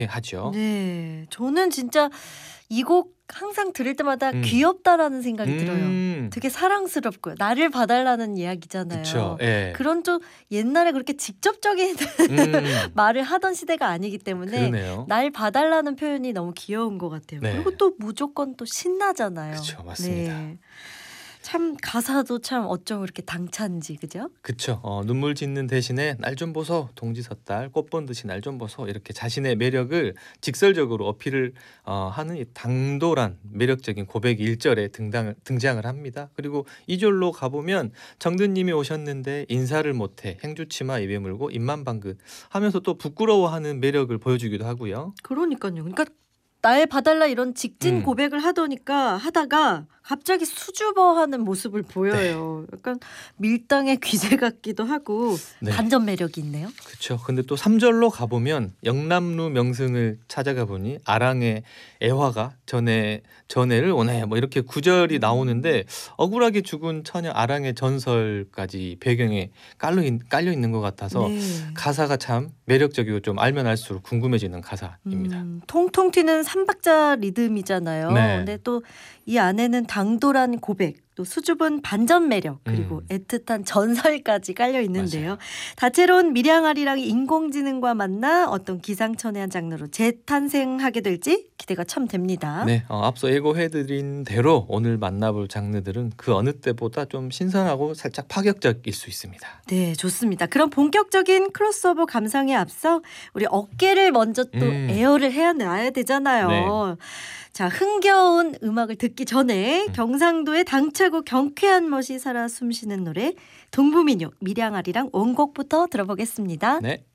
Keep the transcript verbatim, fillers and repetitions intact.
하죠. 네, 저는 진짜 이 곡 항상 들을 때마다 음. 귀엽다라는 생각이 음. 들어요. 되게 사랑스럽고요. 나를 봐달라는 이야기잖아요. 그쵸. 예. 그런 좀 옛날에 그렇게 직접적인 음. 말을 하던 시대가 아니기 때문에 그러네요. 날 봐달라는 표현이 너무 귀여운 것 같아요. 네. 그리고 또 무조건 또 신나잖아요. 그쵸, 맞습니다. 네. 참 가사도 참 어쩜 그렇게 당찬지, 그죠? 그쵸. 어, 눈물 짓는 대신에 날 좀 보소 동지섣달 꽃 본 듯이 날 좀 보소 이렇게 자신의 매력을 직설적으로 어필을 어, 하는 이 당돌한 매력적인 고백 일 절에 등장, 등장을 합니다. 그리고 이 절로 가보면 정든님이 오셨는데 인사를 못해 행주치마 입에 물고 입만 방긋 하면서 또 부끄러워하는 매력을 보여주기도 하고요. 그러니까요. 그러니까 날 봐달라 이런 직진 음. 고백을 하더니까 하다가 갑자기 수줍어하는 모습을 보여요. 약간 밀당의 귀재 같기도 하고 네. 반전 매력이 있네요. 그렇죠. 근데 또 삼 절로 가보면 영남루 명승을 찾아가 보니 아랑의 애화가 전에 전애를 오네 뭐 이렇게 구절이 나오는데 억울하게 죽은 처녀 아랑의 전설까지 배경에 깔려, 있, 깔려 있는 것 같아서 네. 가사가 참 매력적이고 좀 알면 알수록 궁금해지는 가사입니다. 음, 통통 튀는 삼박자 리듬이잖아요. 네. 근데 또 이 안에는 당돌한 고백, 또 수줍은 반전 매력, 그리고 음. 애틋한 전설까지 깔려 있는데요. 맞아요. 다채로운 미량아리랑이 인공지능과 만나 어떤 기상천외한 장르로 재탄생하게 될지 기대가 참 됩니다. 네, 어, 앞서 예고해드린 대로 오늘 만나볼 장르들은 그 어느 때보다 좀 신선하고 살짝 파격적일 수 있습니다. 네, 좋습니다. 그럼 본격적인 크로스오버 감상에 앞서 우리 어깨를 먼저 또 음. 에어를 해야 놔야 되잖아요. 네. 자, 흥겨운 음악을 듣기 전에 음. 경상도의 당차고 경쾌한 멋이 살아 숨쉬는 노래 동부민요 미량아리랑 원곡부터 들어보겠습니다. 네.